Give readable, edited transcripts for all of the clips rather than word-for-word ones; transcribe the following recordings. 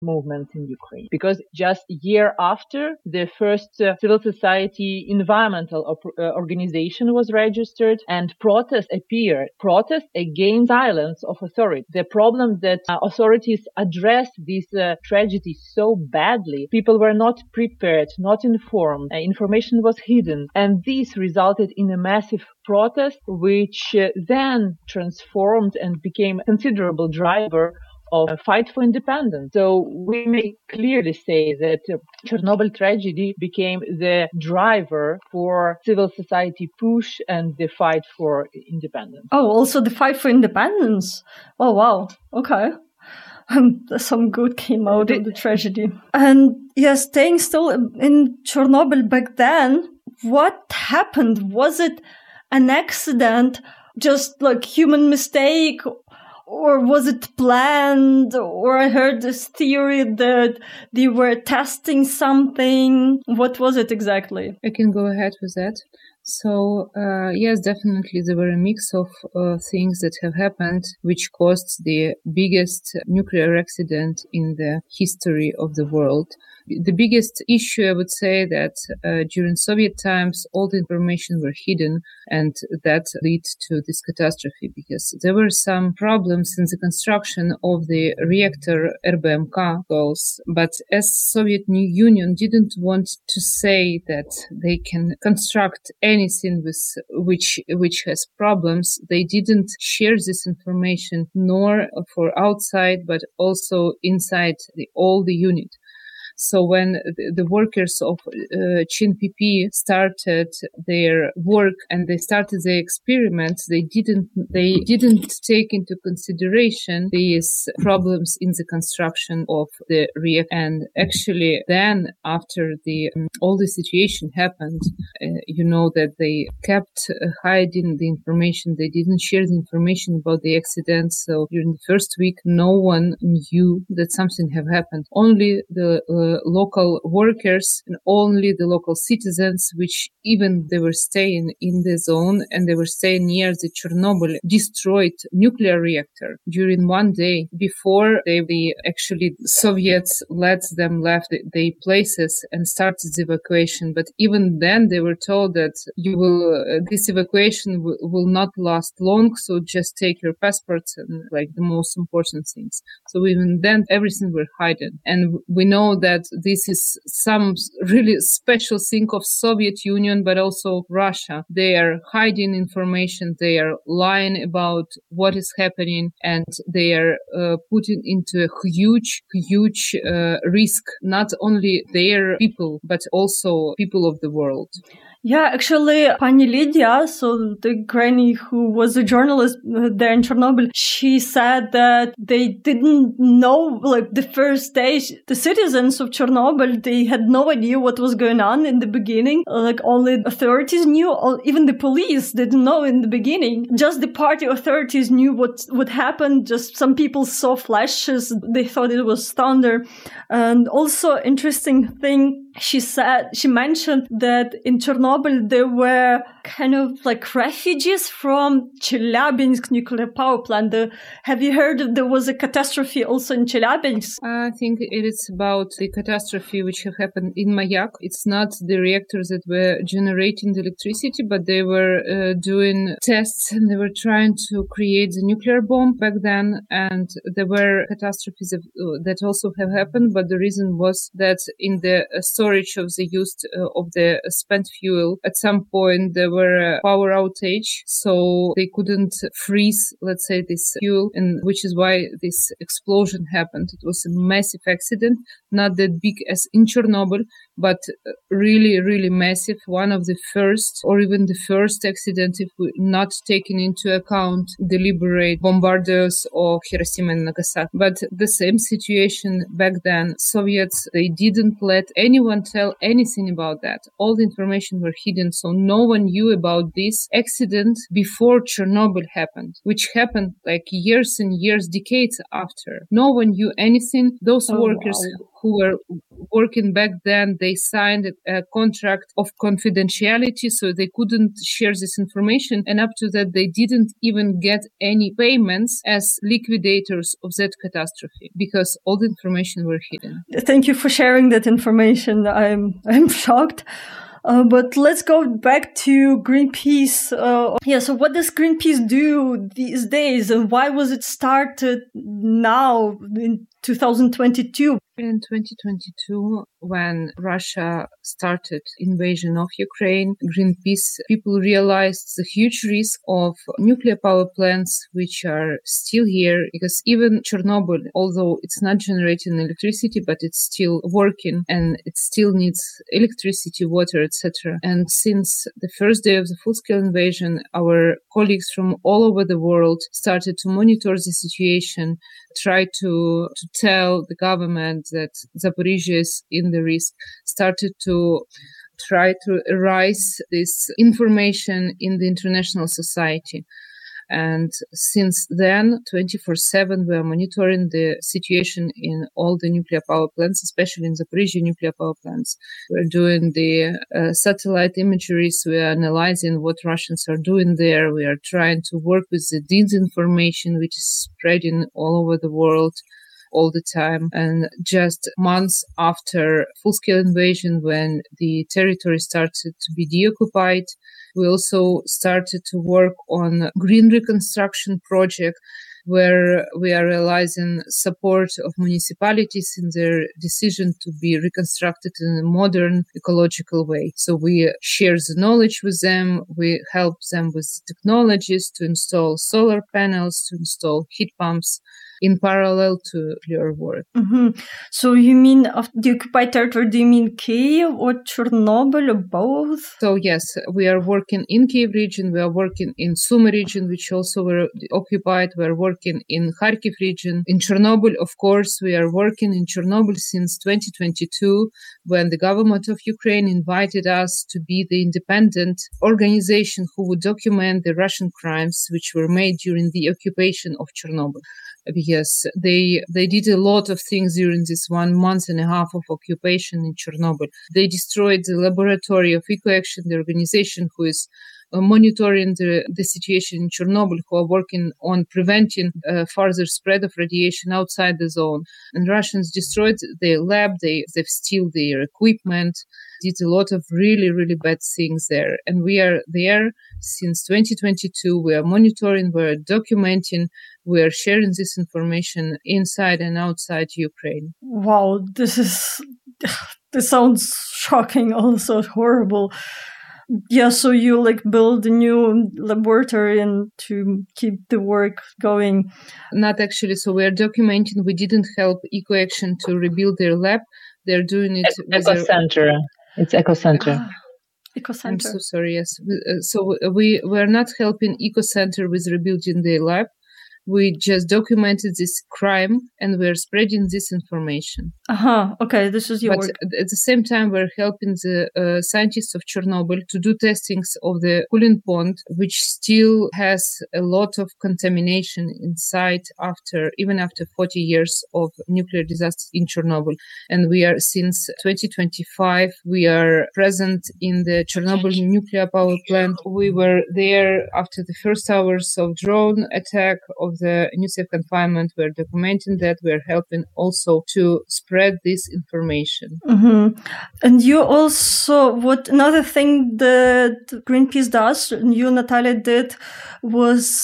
movements in Ukraine. Because just a year after, the first civil society environmental organization was registered and protests appeared. Protests against silence of authority. The problem that authorities addressed this tragedy so badly. People were not prepared, not informed. Information was hidden. And this resulted in a massive protest, which then transformed and became a considerable driver of a fight for independence. So we may clearly say that Chernobyl tragedy became the driver for civil society push and the fight for independence. Oh, also the fight for independence. Oh, wow. Okay. Some good came out of the tragedy. And yes, staying still in Chernobyl back then, what happened? Was it an accident, just like human mistake? Or was it planned? Or I heard this theory that they were testing something. What was it exactly? I can go ahead with that. So, yes, definitely there were a mix of things that have happened, which caused the biggest nuclear accident in the history of the world. The biggest issue, I would say, that during Soviet times, all the information were hidden, and that led to this catastrophe because there were some problems in the construction of the reactor RBMK goals. But as Soviet Union didn't want to say that they can construct anything with which has problems, they didn't share this information nor for outside, but also inside all the unit. So when the workers of ChinPP started their work and they started their experiments, they didn't take into consideration these problems in the construction of the reactor. And actually, then after all the situation happened, that they kept hiding the information. They didn't share the information about the accident. So during the first week, no one knew that something had happened. Only the local workers and only the local citizens, which even they were staying in the zone and they were staying near the Chernobyl destroyed nuclear reactor during one day before the Soviets let them left their places and started the evacuation. But even then they were told that this evacuation will not last long, so just take your passports and like the most important things. So even then everything were hidden. And we know that this is some really special thing of Soviet Union, but also Russia. They are hiding information. They are lying about what is happening, and they are putting into a huge risk, not only their people, but also people of the world. Yeah, actually, Pani Lydia, so the granny who was a journalist there in Chernobyl, she said that they didn't know, like the first day, the citizens of Chernobyl, they had no idea what was going on in the beginning. Like only authorities knew, or even the police didn't know in the beginning. Just the party authorities knew what would happen. Just some people saw flashes. They thought it was thunder. And also interesting thing, she mentioned that in Chernobyl there were kind of like refugees from Chelyabinsk nuclear power plant. Have you heard there was a catastrophe also in Chelyabinsk? I think it is about the catastrophe which have happened in Mayak. It's not the reactors that were generating the electricity, but they were doing tests and they were trying to create the nuclear bomb back then. And there were catastrophes that also have happened, but the reason was that in the storage of the use of the spent fuel, at some point there were a power outage, so they couldn't freeze, let's say, this fuel, and which is why this explosion happened. It was a massive accident, not that big as in Chernobyl, but really massive. One of the first, or even the first accident, if we not taking into account deliberate bombarders of Hiroshima and Nagasaki. But the same situation back then, Soviets, they didn't let anyone tell anything about that. All the information were hidden, so no one knew about this accident before Chernobyl happened, which happened like years and years, decades after. No one knew anything. Those workers who were working back then, they signed a contract of confidentiality, so they couldn't share this information. And up to that, they didn't even get any payments as liquidators of that catastrophe because all the information were hidden. Thank you for sharing that information. I'm shocked. But let's go back to Greenpeace. So what does Greenpeace do these days, and why was it started now in 2022? In 2022, when Russia started invasion of Ukraine, Greenpeace people realized the huge risk of nuclear power plants, which are still here, because even Chernobyl, although it's not generating electricity, but it's still working and it still needs electricity, water, etc. And since the first day of the full-scale invasion, our colleagues from all over the world started to monitor the situation, try to tell the government that Zaporizhzhia is in the risk, started to try to erase this information in the international society. And since then, 24/7, we are monitoring the situation in all the nuclear power plants, especially in Zaporizhzhia nuclear power plants. We're doing the satellite imageries. We are analyzing what Russians are doing there. We are trying to work with the disinformation, which is spreading all over the world all the time. And just months after full-scale invasion, when the territory started to be deoccupied, we also started to work on a green reconstruction project where we are realizing support of municipalities in their decision to be reconstructed in a modern ecological way. So we share the knowledge with them. We help them with technologies to install solar panels, to install heat pumps in parallel to nuclear work. Mm-hmm. So you mean of the occupied territory, do you mean Kyiv or Chernobyl or both? So yes, we are working in Kyiv region, we are working in Sumy region, which also were occupied, we are working in Kharkiv region. In Chernobyl, of course, we are working in Chernobyl since 2022, when the government of Ukraine invited us to be the independent organization who would document the Russian crimes which were made during the occupation of Chernobyl. Because they did a lot of things during this 1.5 months of occupation in Chernobyl. They destroyed the laboratory of EcoAction, the organization who is monitoring the situation in Chernobyl, who are working on preventing further spread of radiation outside the zone. And Russians destroyed their lab, they've steal their equipment, did a lot of really, really bad things there. And we are there since 2022. We are monitoring, we are documenting, we are sharing this information inside and outside Ukraine. Wow, this sounds shocking, also horrible. Yeah, so you build a new laboratory and to keep the work going. Not actually. So we are documenting. We didn't help EcoAction to rebuild their lab. They're doing it with EcoCenter. It's EcoCenter. EcoCenter. I'm so sorry. Yes. So we are not helping EcoCenter with rebuilding their lab. We just documented this crime and we're spreading this information. Okay, this is your work. But at the same time, we're helping the scientists of Chernobyl to do testings of the cooling pond, which still has a lot of contamination inside even after 40 years of nuclear disaster in Chernobyl. And we are, since 2025, we are present in the Chernobyl nuclear power plant. We were there after the first hours of drone attack of the nuclear confinement. We're documenting that. We're helping also to spread this information. Mm-hmm. And you also, another thing that Greenpeace does, and you, Natalia, did, was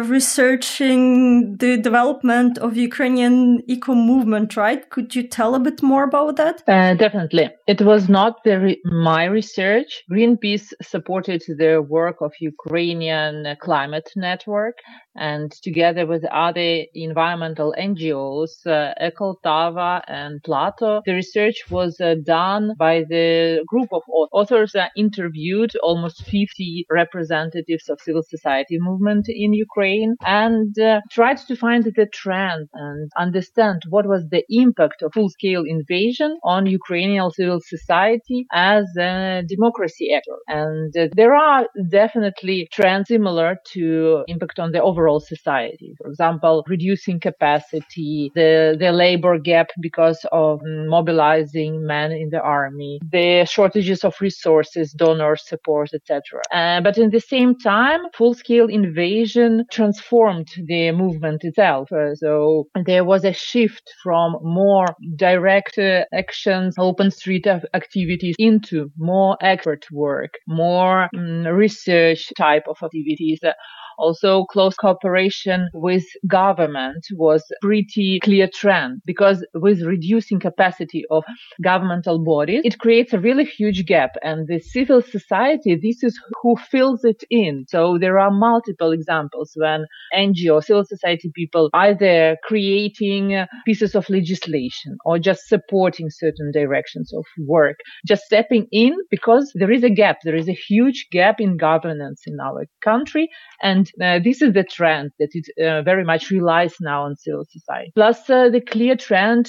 researching the development of Ukrainian eco movement, right? Could you tell a bit more about that? Definitely. It was not my research. Greenpeace supported the work of Ukrainian Climate Network, and together with other environmental NGOs, Ecoltava and Plato, the research was done by the group of authors interviewed almost 50 representatives of civil society movement in Ukraine and tried to find the trend and understand what was the impact of full-scale invasion on Ukrainian civil society as a democracy actor. And there are definitely trends similar to impact on the overall overall society. For example, reducing capacity, the labor gap because of mobilizing men in the army, the shortages of resources, donor support, etc. But in the same time, full-scale invasion transformed the movement itself. So there was a shift from more direct actions, open street activities into more expert work, more research type of activities. Also, close cooperation with government was pretty clear trend, because with reducing capacity of governmental bodies, it creates a really huge gap, and the civil society, this is who fills it in. So there are multiple examples when NGO, civil society people, either creating pieces of legislation or just supporting certain directions of work, just stepping in, because there is a gap. There is a huge gap in governance in our country, and this is the trend that it very much relies now on civil society. Plus, the clear trend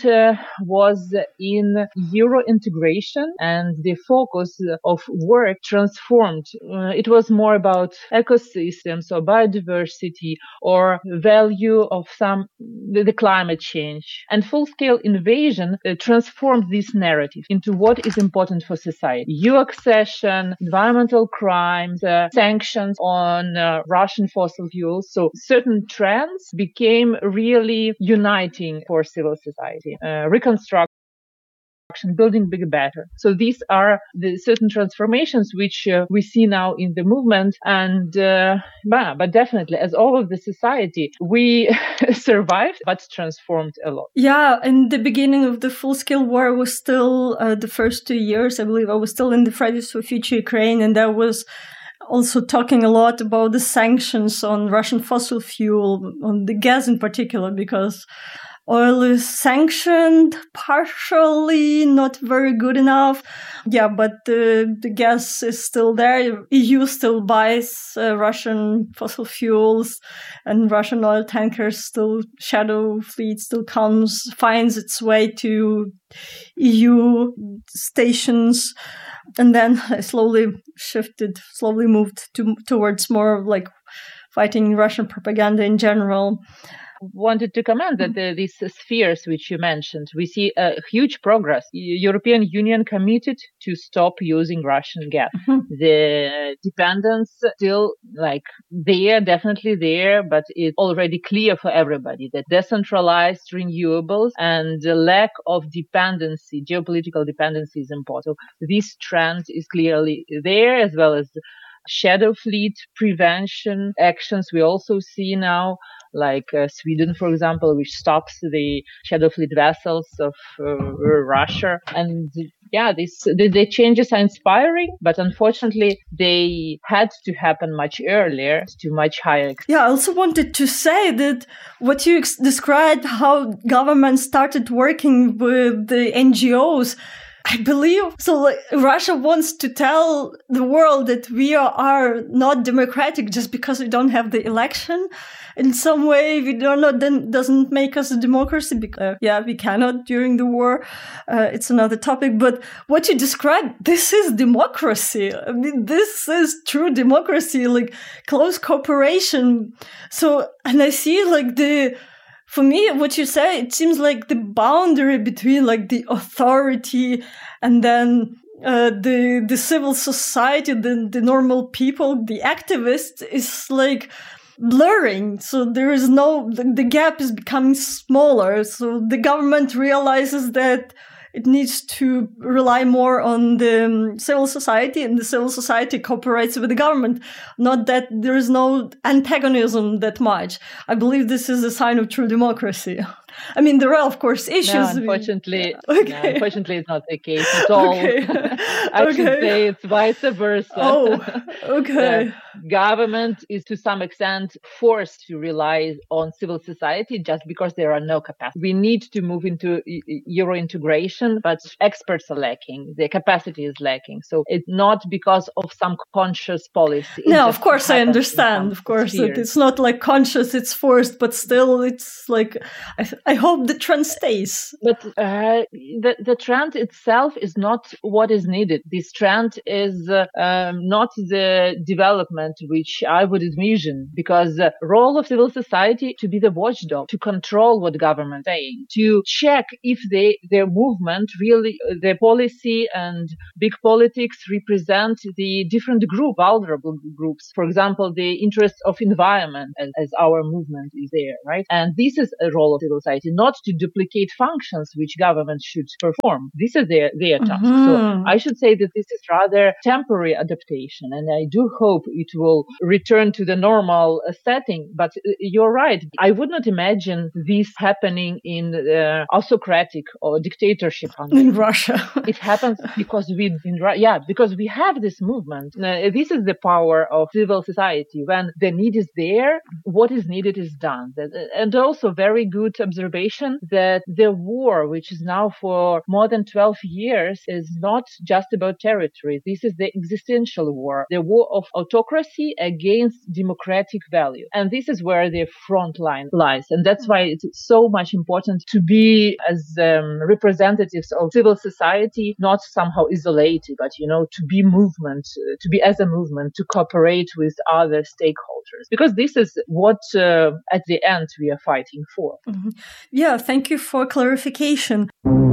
was in Euro integration, and the focus of work transformed. It was more about ecosystems or biodiversity or value of the climate change. And full-scale invasion transformed this narrative into what is important for society. EU accession, environmental crimes, sanctions on Russian fossil fuels. So certain trends became really uniting for civil society. Reconstruction, building bigger, better. So these are the certain transformations which we see now in the movement. And but definitely, as all of the society, we survived but transformed a lot. Yeah, in the beginning of the full-scale war was still the first 2 years, I believe. I was still in the Fridays for Future Ukraine, and that was also talking a lot about the sanctions on Russian fossil fuel, on the gas in particular, because oil is sanctioned partially, not very good enough. Yeah, but the gas is still there. EU still buys Russian fossil fuels, and Russian oil tankers still, shadow fleet still finds its way to EU stations. And then I slowly moved towards more like fighting Russian propaganda in general. Wanted to comment that these spheres which you mentioned, we see a huge progress. European Union committed to stop using Russian gas. Mm-hmm. The dependence still definitely there, but it's already clear for everybody that decentralized renewables and the lack of dependency, geopolitical dependency, is important. So this trend is clearly there, as well as shadow fleet prevention actions we also see now, like Sweden, for example, which stops the shadow fleet vessels of Russia. And the changes are inspiring, but unfortunately they had to happen much earlier to much higher extent. Yeah, I also wanted to say that what you described, how government started working with the NGOs, I believe so. Like, Russia wants to tell the world that we are not democratic just because we don't have the election. In some way, doesn't make us a democracy. Because, we cannot during the war. It's another topic. But what you described, this is democracy. I mean, this is true democracy, like close cooperation. So, and I see for me, what you say, it seems like the boundary between like the authority and then the civil society, the normal people, the activists, is like blurring. So there is the gap is becoming smaller. So the government realizes that it needs to rely more on the civil society, and the civil society cooperates with the government. Not that there is no antagonism that much. I believe this is a sign of true democracy. I mean, there are, of course, issues. No, unfortunately, it's not the case at all. Okay. I should say it's vice versa. Oh, okay. The government is to some extent forced to rely on civil society just because there are no capacity. We need to move into Euro integration, but experts are lacking. The capacity is lacking. So it's not because of some conscious policy. No, of course, I understand. Of course, it's not like conscious, it's forced, but still, it's like, I hope the trend stays. But the trend itself is not what is needed. This trend is not the development which I would envision, because the role of civil society to be the watchdog, to control what government is saying, to check if their movement really, their policy and big politics represent the different vulnerable groups. For example, the interests of environment as our movement is there, right? And this is a role of civil society, not to duplicate functions which government should perform. This is their task. So I should say that this is rather temporary adaptation, and I do hope it will return to the normal setting. But you're right. I would not imagine this happening in autocratic or dictatorship countries. In Russia. It happens because we have this movement. This is the power of civil society. When the need is there, what is needed is done. And also very good observation that the war, which is now for more than 12 years, is not just about territory. This is the existential war, the war of autocracy against democratic value. And this is where the front line lies. And that's why it's so much important to be as representatives of civil society, not somehow isolated, but, to be movement, to be as a movement, to cooperate with other stakeholders. Because this is what at the end we are fighting for. Yeah, thank you for clarification.